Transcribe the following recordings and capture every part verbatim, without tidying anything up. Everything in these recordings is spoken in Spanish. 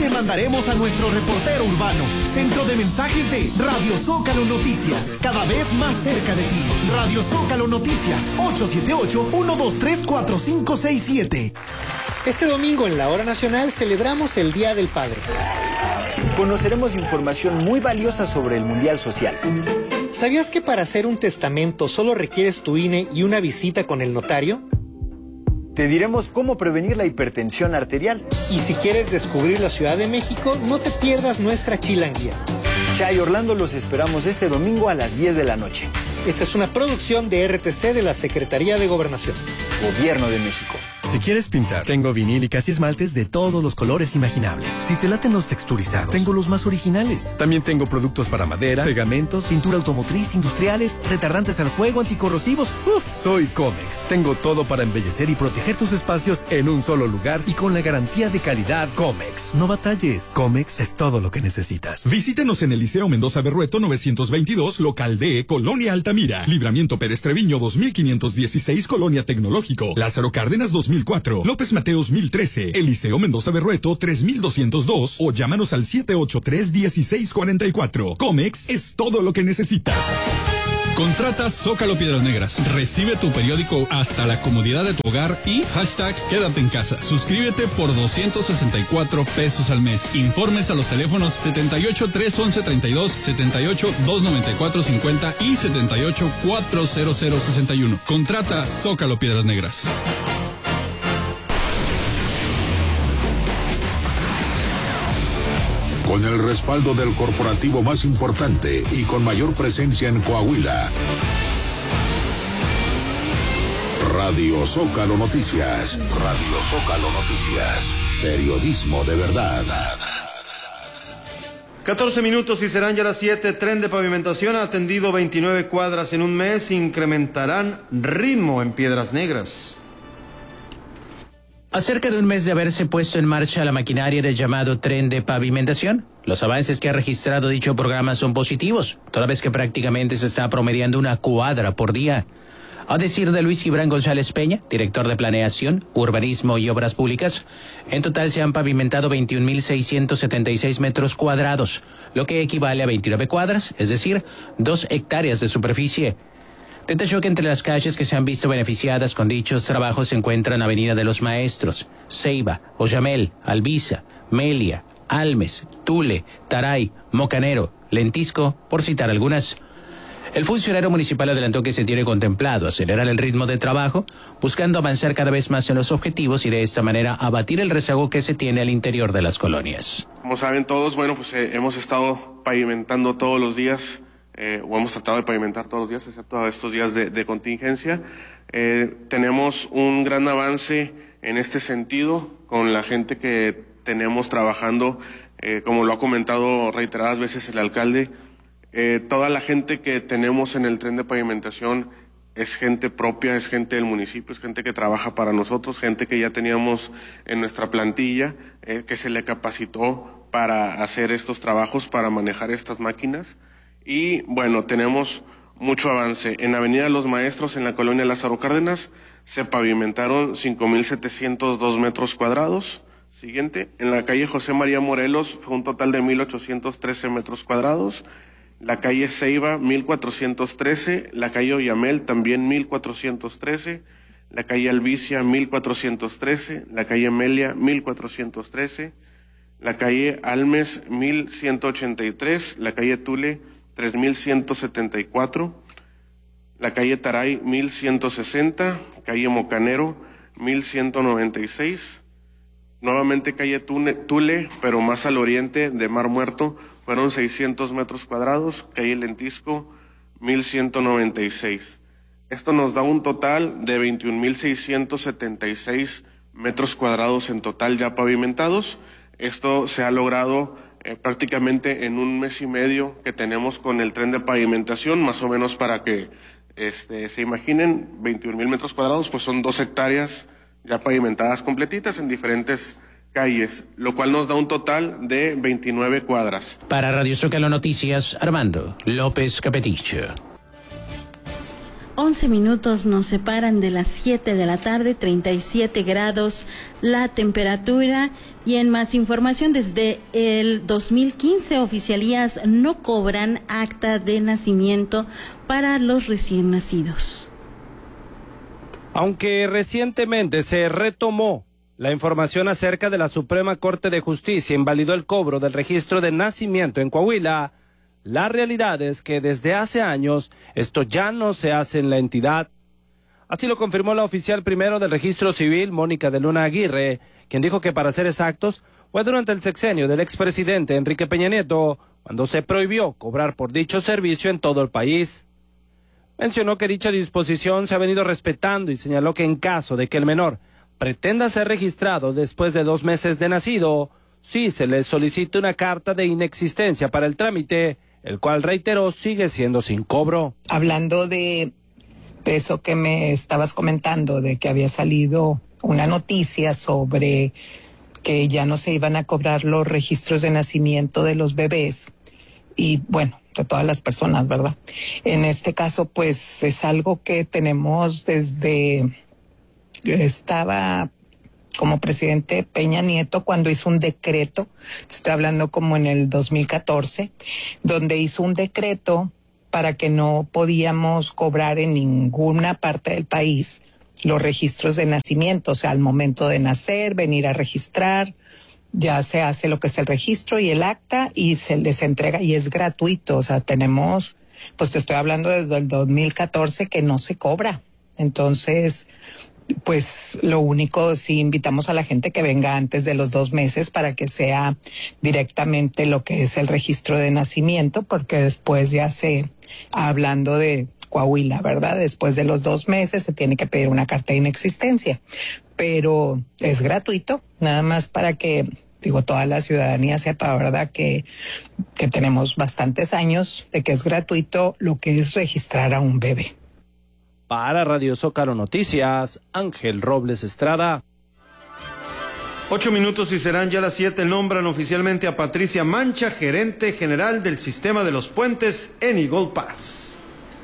te mandaremos a nuestro reportero urbano. Centro de mensajes de Radio Zócalo Noticias. Cada vez más cerca de ti. Radio Zócalo Noticias. ocho siete ocho, uno dos tres, cuatro cinco seis siete. Este domingo en la Hora Nacional celebramos el Día del Padre. Conoceremos información muy valiosa sobre el Mundial Social. ¿Sabías que para hacer un testamento solo requieres tu I N E y una visita con el notario? Te diremos cómo prevenir la hipertensión arterial. Y si quieres descubrir la Ciudad de México, no te pierdas nuestra chilanguía. Chay Orlando, los esperamos este domingo a las diez de la noche. Esta es una producción de R T C de la Secretaría de Gobernación. Gobierno de México. Si quieres pintar, tengo vinílicas y esmaltes de todos los colores imaginables. Si te laten los texturizados, tengo los más originales. También tengo productos para madera, pegamentos, pintura automotriz, industriales, retardantes al fuego, anticorrosivos. Uf, soy Comex. Tengo todo para embellecer y proteger tus espacios en un solo lugar y con la garantía de calidad Comex. No batalles. Comex es todo lo que necesitas. Visítenos en el Liceo Mendoza Berrueto novecientos veintidós, local D, Colonia Altamira. Libramiento Pérez Treviño dos mil quinientos dieciséis, Colonia Tecnológico. Lázaro Cárdenas dos mil cuatro, López Mateos mil trece, Eliseo Mendoza Berrueto tres mil doscientos dos o llámanos al siete ocho tres, uno seis cuatro cuatro. Comex es todo lo que necesitas. Contrata Zócalo Piedras Negras. Recibe tu periódico hasta la comodidad de tu hogar y hashtag quédate en casa. Suscríbete por doscientos sesenta y cuatro pesos al mes. Informes a los teléfonos setenta y ocho, tres once, treinta y dos, setenta y ocho, dos noventa y cuatro, cincuenta y setenta y ocho, cuatrocientos sesenta y uno. Contrata Zócalo Piedras Negras. Con el respaldo del corporativo más importante y con mayor presencia en Coahuila. Radio Zócalo Noticias. Radio Zócalo Noticias. Periodismo de verdad. catorce minutos y serán ya las siete. Tren de pavimentación ha atendido veintinueve cuadras en un mes. Incrementarán ritmo en Piedras Negras. A cerca de un mes de haberse puesto en marcha la maquinaria del llamado tren de pavimentación, los avances que ha registrado dicho programa son positivos, toda vez que prácticamente se está promediando una cuadra por día. A decir de Luis Gibran González Peña, director de Planeación, Urbanismo y Obras Públicas, en total se han pavimentado veintiún mil seiscientos setenta y seis metros cuadrados, lo que equivale a veintinueve cuadras, es decir, dos hectáreas de superficie. Detalló que entre las calles que se han visto beneficiadas con dichos trabajos se encuentran Avenida de los Maestros, Ceiba, Oyamel, Albiza, Melia, Almes, Tule, Taray, Mocanero, Lentisco, por citar algunas. El funcionario municipal adelantó que se tiene contemplado acelerar el ritmo de trabajo, buscando avanzar cada vez más en los objetivos y de esta manera abatir el rezago que se tiene al interior de las colonias. Como saben todos, bueno, pues eh, hemos estado pavimentando todos los días. Eh, o hemos tratado de pavimentar todos los días, excepto estos días de, de contingencia. Eh, tenemos un gran avance en este sentido con la gente que tenemos trabajando, eh, como lo ha comentado reiteradas veces el alcalde. Eh, toda la gente que tenemos en el tren de pavimentación es gente propia, es gente del municipio, es gente que trabaja para nosotros, gente que ya teníamos en nuestra plantilla, eh, que se le capacitó para hacer estos trabajos, para manejar estas máquinas. Y bueno, tenemos mucho avance. En Avenida Los Maestros, en la colonia Lázaro Cárdenas, se pavimentaron cinco mil setecientos dos metros cuadrados. Siguiente, en la calle José María Morelos fue un total de mil ochocientos trece metros cuadrados. La calle Ceiba, mil cuatrocientos trece. La calle Oyamel, también mil cuatrocientos trece. La calle Albicia, mil cuatrocientos trece. La calle Melia, mil cuatrocientos trece. La calle Almes, mil ciento ochenta y tres. La calle Tule, tres mil ciento setenta y cuatro, la calle Taray, mil ciento sesenta, calle Mocanero, mil ciento noventa y seis, nuevamente calle Tune, Tule, pero más al oriente de Mar Muerto, fueron seiscientos metros cuadrados, calle Lentisco, mil ciento noventa y seis. Esto nos da un total de veintiún mil seiscientos setenta y seis metros cuadrados en total ya pavimentados. Esto se ha logrado Eh, prácticamente en un mes y medio que tenemos con el tren de pavimentación, más o menos para que este, se imaginen, veintiún mil metros cuadrados, pues son dos hectáreas ya pavimentadas completitas en diferentes calles, lo cual nos da un total de veintinueve cuadras. Para Radio Zócalo Noticias, Armando López Capeticho. once minutos nos separan de las siete de la tarde, treinta y siete grados la temperatura. Y en más información, desde el dos mil quince oficialías no cobran acta de nacimiento para los recién nacidos. Aunque recientemente se retomó la información acerca de la Suprema Corte de Justicia invalidó el cobro del registro de nacimiento en Coahuila, la realidad es que desde hace años esto ya no se hace en la entidad. Así lo confirmó la oficial primero del registro civil, Mónica de Luna Aguirre, quien dijo que para ser exactos fue durante el sexenio del expresidente Enrique Peña Nieto cuando se prohibió cobrar por dicho servicio en todo el país. Mencionó que dicha disposición se ha venido respetando y señaló que en caso de que el menor pretenda ser registrado después de dos meses de nacido, sí se le solicita una carta de inexistencia para el trámite, el cual, reiteró, sigue siendo sin cobro. Hablando de, de eso que me estabas comentando, de que había salido una noticia sobre que ya no se iban a cobrar los registros de nacimiento de los bebés y, bueno, de todas las personas, ¿verdad? En este caso, pues, es algo que tenemos desde... Estaba como presidente Peña Nieto cuando hizo un decreto, estoy hablando como en el dos mil catorce, donde hizo un decreto para que no podíamos cobrar en ninguna parte del país los registros de nacimiento, o sea, al momento de nacer, venir a registrar, ya se hace lo que es el registro y el acta y se les entrega y es gratuito, o sea, tenemos, pues te estoy hablando desde el dos mil catorce que no se cobra, entonces... Pues lo único, sí invitamos a la gente que venga antes de los dos meses para que sea directamente lo que es el registro de nacimiento, porque después ya se, hablando de Coahuila, ¿verdad? Después de los dos meses se tiene que pedir una carta de inexistencia, pero es gratuito, nada más para que, digo, toda la ciudadanía sepa, ¿verdad? Que, que tenemos bastantes años de que es gratuito lo que es registrar a un bebé. Para Radio Zócalo Noticias, Ángel Robles Estrada. Ocho minutos y serán ya las siete. Nombran oficialmente a Patricia Mancha, gerente general del sistema de los puentes en Eagle Pass.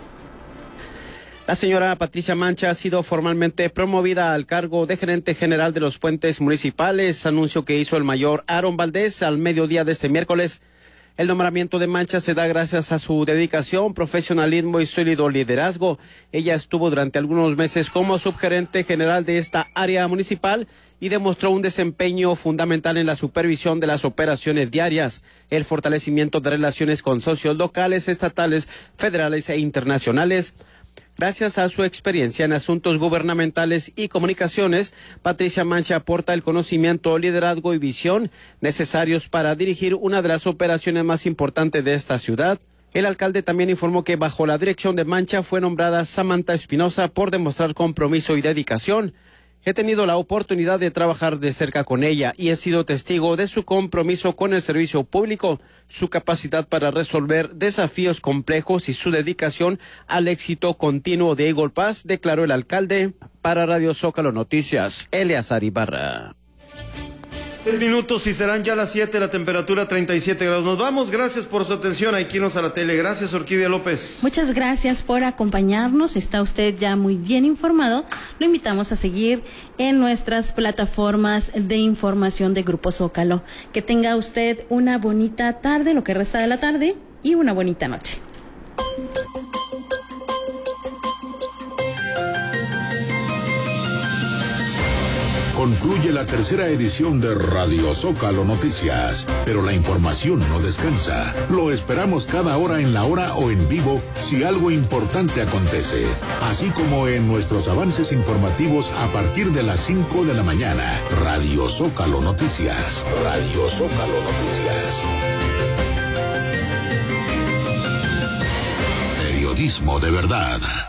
La señora Patricia Mancha ha sido formalmente promovida al cargo de gerente general de los puentes municipales, anuncio que hizo el mayor Aaron Valdés al mediodía de este miércoles. El nombramiento de Mancha se da gracias a su dedicación, profesionalismo y sólido liderazgo. Ella estuvo durante algunos meses como subgerente general de esta área municipal y demostró un desempeño fundamental en la supervisión de las operaciones diarias, el fortalecimiento de relaciones con socios locales, estatales, federales e internacionales. Gracias a su experiencia en asuntos gubernamentales y comunicaciones, Patricia Mancha aporta el conocimiento, liderazgo y visión necesarios para dirigir una de las operaciones más importantes de esta ciudad. El alcalde también informó que bajo la dirección de Mancha fue nombrada Samantha Espinosa por demostrar compromiso y dedicación. He tenido la oportunidad de trabajar de cerca con ella y he sido testigo de su compromiso con el servicio público, su capacidad para resolver desafíos complejos y su dedicación al éxito continuo de Eagle Pass, declaró el alcalde. Para Radio Zócalo Noticias, Eleazar Ibarra. Seis minutos y serán ya las siete, la temperatura treinta y siete grados. Nos vamos, gracias por su atención. Aquí nos a la tele. Gracias, Orquídea López. Muchas gracias por acompañarnos. Está usted ya muy bien informado. Lo invitamos a seguir en nuestras plataformas de información de Grupo Zócalo. Que tenga usted una bonita tarde, lo que resta de la tarde, y una bonita noche. Concluye la tercera edición de Radio Zócalo Noticias, pero la información no descansa. Lo esperamos cada hora en la hora o en vivo si algo importante acontece, así como en nuestros avances informativos a partir de las cinco de la mañana. Radio Zócalo Noticias. Radio Zócalo Noticias. Periodismo de verdad.